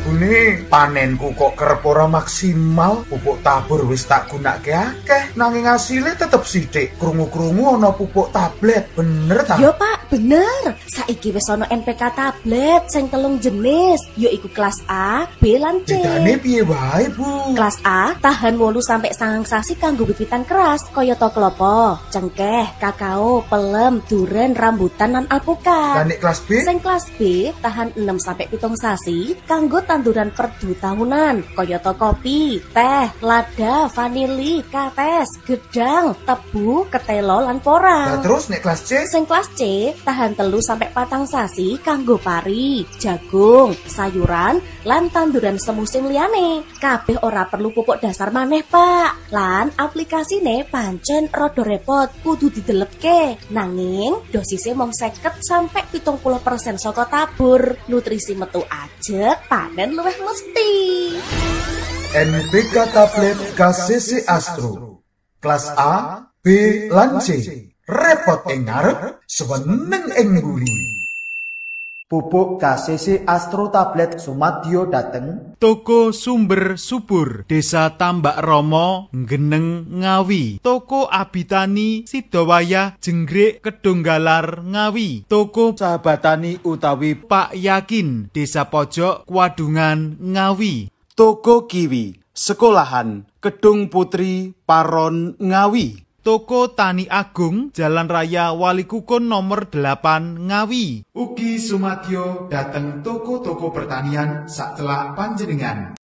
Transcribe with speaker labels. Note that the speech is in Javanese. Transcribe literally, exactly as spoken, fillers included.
Speaker 1: Jebune panenku kok kerep ora maksimal, pupuk tabur wis tak gunakake akeh, nanging asile tetep sithik. Krungu-krungu ana pupuk tablet, bener ta?
Speaker 2: Yo Pak, bener. Saiki wis ana N P K tablet sing telung jenis, yaiku kelas A, B lan C.
Speaker 1: Bedane piye wae, Bu?
Speaker 2: Kelas A tahan wolu sampai sangang sasi kanggo wit-witan keras, kayata klopo, cengkeh, kakao, pelem, duren, rambutan lan alpukat.
Speaker 1: Lan nek kelas B?
Speaker 2: Sing kelas B tahan enam sampai pitung sasi kanggo tanduran perdu tahunan, kayata kopi, teh, lada, vanili, kates, gedang, tebu, ketelo lan porang.
Speaker 1: Nah, terus nek kelas C?
Speaker 2: Sing kelas C tahan telu sampai patang sasi kanggo pari, jagung, sayuran lan tanduran semusim liyane. Kabeh ora perlu pupuk dasar maneh, Pak. Lan aplikasine pancen rada repot, kudu didelepke. Nanging dosisnya mung seket sampai pitung puluh persen saka tabur. Nutrisi metu ajeg, panen luwih mesti.
Speaker 1: N P K tablet K C C Astro. Kelas A, B lan C. Repot ing ngarep, seneng ing mburi.
Speaker 3: Pupuk K C C Astro tablet sumadyo dateng
Speaker 4: Toko Sumber Subur, Desa Tambak Romo, Geneng, Ngawi. Toko Abitani, Sidowayah, Jenggrik, Kedunggalar, Ngawi. Toko
Speaker 3: Sahabatani utawi
Speaker 4: Pak Yakin, Desa Pojok, Kwadungan, Ngawi.
Speaker 3: Toko Kiwi, Sekolahan, Kedung Putri, Paron, Ngawi.
Speaker 4: Toko Tani Agung, Jalan Raya Walikukun nomor delapan, Ngawi.
Speaker 1: Ugi sumadyo dateng toko-toko pertanian sak celak panjenengan.